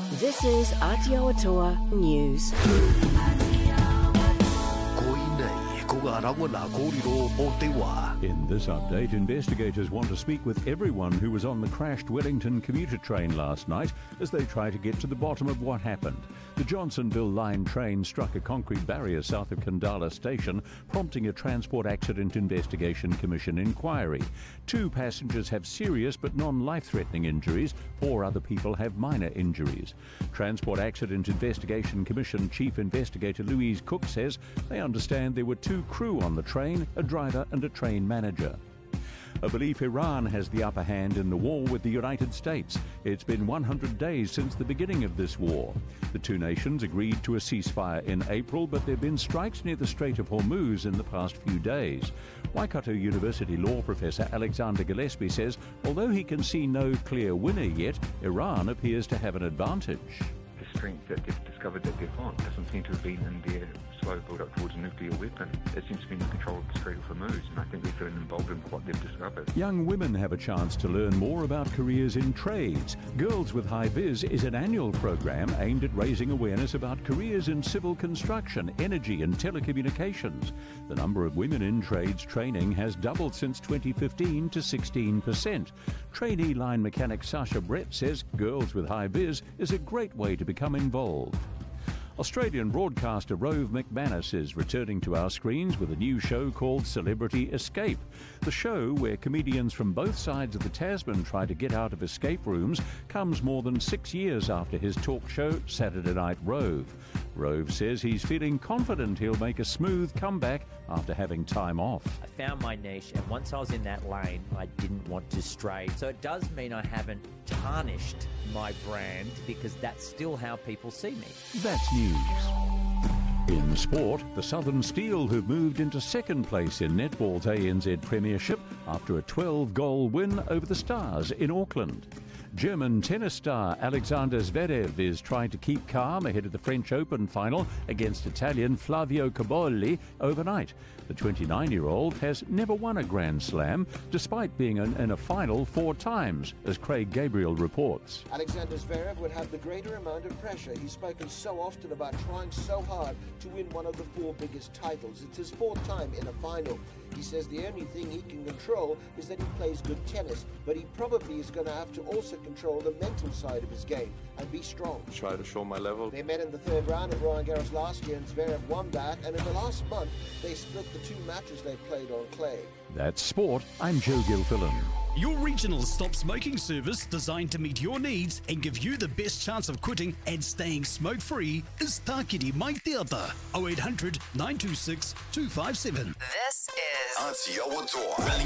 This is Aotearoa News. In this update, investigators want to speak with everyone who was on the crashed Wellington commuter train last night as they try to get to the bottom of what happened. The Johnsonville Line train struck a concrete barrier south of Kandala Station, prompting a Transport Accident Investigation Commission inquiry. 2 passengers have serious but non-life-threatening injuries. 4 other people have minor injuries. Transport Accident Investigation Commission Chief Investigator Louise Cook says they understand there were 2 crew on the train, a driver and a train manager. A belief Iran has the upper hand in the war with the United States. It's been 100 days since the beginning of this war. The 2 nations agreed to a ceasefire in April, but there have been strikes near the Strait of Hormuz in the past few days. Waikato University law professor Alexander Gillespie says although he can see no clear winner yet, Iran appears to have an advantage. The strength that they've discovered that they've got doesn't seem to have been in their slow build-up towards a nuclear weapon. It seems to be in control of the Strait of Hormuz, and I think they're feeling emboldened by what they've discovered. Young women have a chance to learn more about careers in trades. Girls with High Vis is an annual program aimed at raising awareness about careers in civil construction, energy and telecommunications. The number of women in trades training has doubled since 2015 to 16%. Trainee line mechanic Sasha Brett says Girls with High Vis is a great way to become involved. Australian broadcaster Rove McManus is returning to our screens with a new show called Celebrity Escape. The show, where comedians from both sides of the Tasman try to get out of escape rooms, comes more than 6 years after his talk show Saturday Night Rove. Rove says he's feeling confident he'll make a smooth comeback after having time off. I found my niche, and once I was in that lane, I didn't want to stray. So it does mean I haven't tarnished my brand, because that's still how people see me. That's news. In sport, the Southern Steel have moved into 2nd place in netball's ANZ Premiership after a 12-goal win over the Stars in Auckland. German tennis star Alexander Zverev is trying to keep calm ahead of the French Open final against Italian Flavio Cobolli overnight. The 29-year-old has never won a Grand Slam, despite being in a final 4 times, as Craig Gabriel reports. Alexander Zverev would have the greater amount of pressure. He's spoken so often about trying so hard to win one of the 4 biggest titles. It's his 4th time in a final. He says the only thing he can control is that he plays good tennis, but he probably is going to have to also control the mental side of his game and be strong. Try to show my level. They met in the 3rd round at Roland Garros last year, and Zverev won that, and in the last month they split the 2 matches they played on clay. That's sport. I'm Joe Gilfillan. Your regional stop smoking service, designed to meet your needs and give you the best chance of quitting and staying smoke-free, is Tākiri Mai Te Ata, 0800 926 257. This is Aotearoa.